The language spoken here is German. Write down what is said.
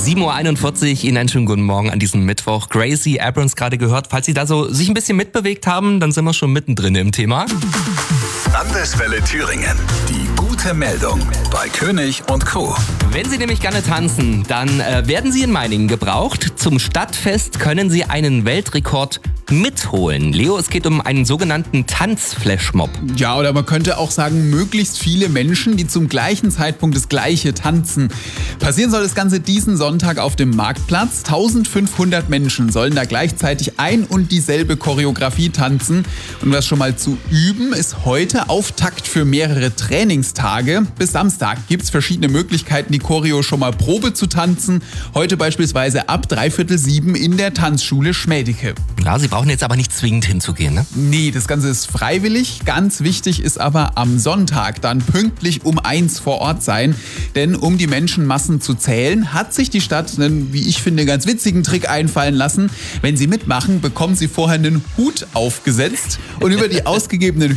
7.41 Uhr, Ihnen einen schönen guten Morgen an diesem Mittwoch. Gracie Abrams gerade gehört. Falls Sie da so sich ein bisschen mitbewegt haben, dann sind wir schon mittendrin im Thema. Landeswelle Thüringen. Die gute Meldung bei König und Co. Wenn Sie nämlich gerne tanzen, dann werden Sie in Meiningen gebraucht. Zum Stadtfest können Sie einen Weltrekord mitholen. Leo, es geht um einen sogenannten Tanzflashmob. Ja, oder man könnte auch sagen, möglichst viele Menschen, die zum gleichen Zeitpunkt das Gleiche tanzen. Passieren soll das Ganze diesen Sonntag auf dem Marktplatz. 1500 Menschen sollen da gleichzeitig ein und dieselbe Choreografie tanzen. Und was schon mal zu üben, ist heute Auftakt für mehrere Trainingstage. Bis Samstag gibt es verschiedene Möglichkeiten, die Choreo schon mal Probe zu tanzen. Heute beispielsweise ab 6:45 in der Tanzschule Schmädicke. Ja, Sie brauchen jetzt aber nicht zwingend hinzugehen, ne? Nee, das Ganze ist freiwillig. Ganz wichtig ist aber am Sonntag dann pünktlich um 1 vor Ort sein. Denn um die Menschenmassen zu zählen, hat sich die Stadt einen, wie ich finde, ganz witzigen Trick einfallen lassen. Wenn Sie mitmachen, bekommen Sie vorher einen Hut aufgesetzt und über die ausgegebenen